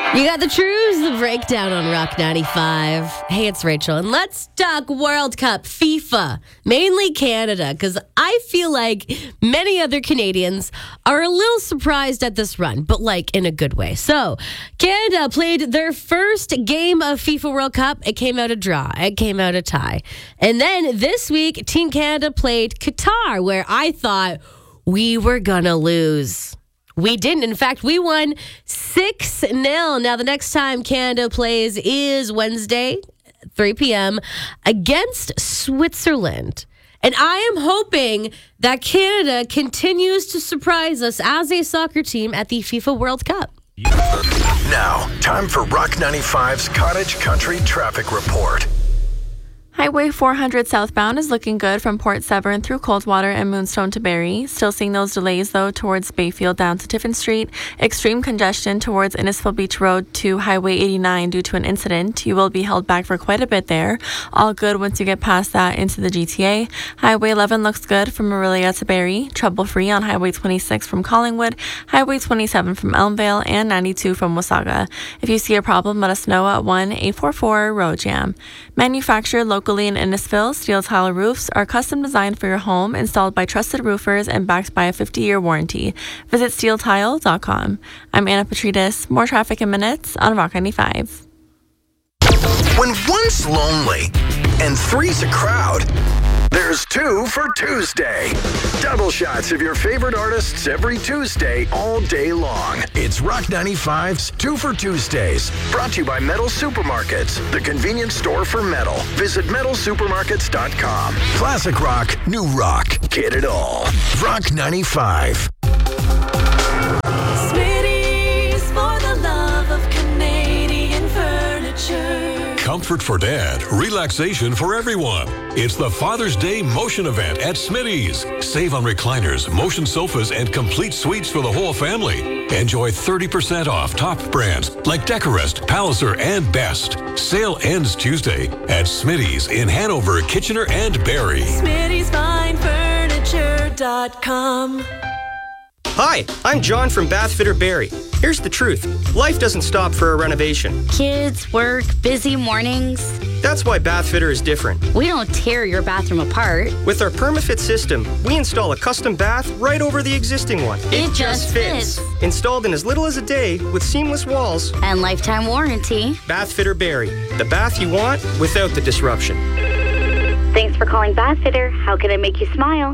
You got the truths, the breakdown on Rock 95. Hey, it's Rachel, and let's talk World Cup, FIFA, mainly Canada, because I feel like many other Canadians are a little surprised at this run, but like in a good way. So, Canada played their first game of FIFA World Cup. It came out a draw. It came out a tie. And then this week, Team Canada played Qatar, where I thought we were gonna lose. We didn't. In fact, we won 6-0. Now, the next time Canada plays is Wednesday, 3 p.m. against Switzerland. And I am hoping that Canada continues to surprise us as a soccer team at the FIFA World Cup. Now, time for Rock 95's Cottage Country Traffic Report. Highway 400 southbound is looking good from Port Severn through Coldwater and Moonstone to Barrie. Still seeing those delays, though, towards Bayfield down to Tiffin Street. Extreme congestion towards Innisfil Beach Road to Highway 89 due to an incident. You will be held back for quite a bit there. All good once you get past that into the GTA. Highway 11 looks good from Orillia to Barrie. Trouble-free on Highway 26 from Collingwood, Highway 27 from Elmvale, and 92 from Wasaga. If you see a problem, let us know at 1-844-ROAD-JAM. Manufactured locally in Innisfil, steel tile roofs are custom designed for your home, installed by trusted roofers, and backed by a 50-year warranty. Visit steeltile.com. I'm Anna Petridis. More traffic in minutes on Rock 95. When one's lonely and three's a crowd, there's two for Tuesday. Double shots of your favorite artists every Tuesday, all day long. It's Rock 95's 2 for Tuesdays. Brought to you by Metal Supermarkets, the convenience store for metal. Visit metalsupermarkets.com. Classic rock, new rock. Get it all. Rock 95. Smitty's for the love of Canadian furniture. Comfort for dad, relaxation for everyone. It's the Father's Day Motion event at Smitty's. Save on recliners, motion sofas, and complete suites for the whole family. Enjoy 30% off top brands like Decorest, Palliser, and Best. Sale ends Tuesday at Smitty's in Hanover, Kitchener, and Barrie. Smitty'sFineFurniture.com. Hi, I'm John from Bath Fitter Barrie. Here's the truth. Life doesn't stop for a renovation. Kids, work, busy mornings. That's why Bath Fitter is different. We don't tear your bathroom apart. With our PermaFit system, we install a custom bath right over the existing one. It just fits. Installed in as little as a day with seamless walls. And lifetime warranty. Bath Fitter Barrie. The bath you want without the disruption. Thanks for calling Bath Fitter. How can I make you smile?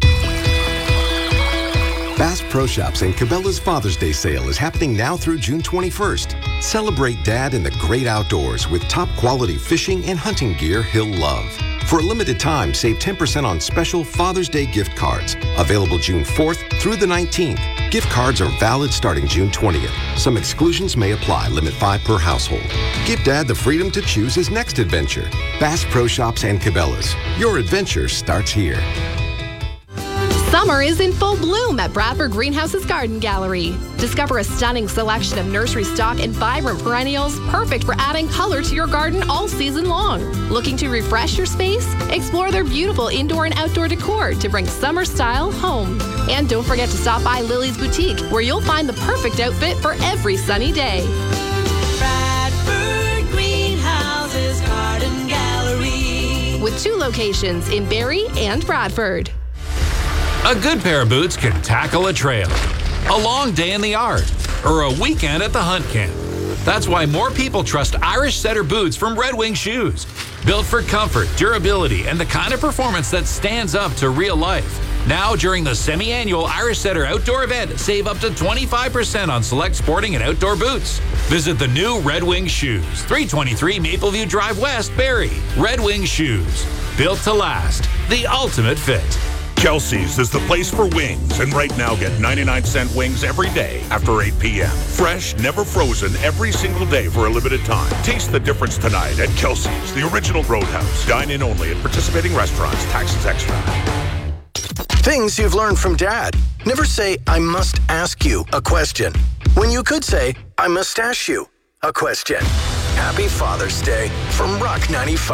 Bass Pro Shops and Cabela's Father's Day sale is happening now through June 21st. Celebrate Dad in the great outdoors with top quality fishing and hunting gear he'll love. For a limited time, save 10% on special Father's Day gift cards. Available June 4th through the 19th. Gift cards are valid starting June 20th. Some exclusions may apply. Limit 5 per household. Give Dad the freedom to choose his next adventure. Bass Pro Shops and Cabela's. Your adventure starts here. Summer is in full bloom at Bradford Greenhouse's Garden Gallery. Discover a stunning selection of nursery stock and vibrant perennials, perfect for adding color to your garden all season long. Looking to refresh your space? Explore their beautiful indoor and outdoor decor to bring summer style home. And don't forget to stop by Lily's Boutique, where you'll find the perfect outfit for every sunny day. Bradford Greenhouse's Garden Gallery. With 2 locations in Barrie and Bradford. A good pair of boots can tackle a trail, a long day in the yard, or a weekend at the hunt camp. That's why more people trust Irish Setter boots from Red Wing Shoes. Built for comfort, durability, and the kind of performance that stands up to real life. Now, during the semi-annual Irish Setter outdoor event, save up to 25% on select sporting and outdoor boots. Visit the new Red Wing Shoes, 323 Mapleview Drive West, Barrie. Red Wing Shoes, built to last, the ultimate fit. Kelsey's is the place for wings, and right now get 99-cent wings every day after 8 p.m. Fresh, never frozen, every single day for a limited time. Taste the difference tonight at Kelsey's, the original Roadhouse. Dine in only at participating restaurants. Taxes extra. Things you've learned from Dad. Never say, I must ask you a question, when you could say, I must ask you a question. Happy Father's Day from Rock 95.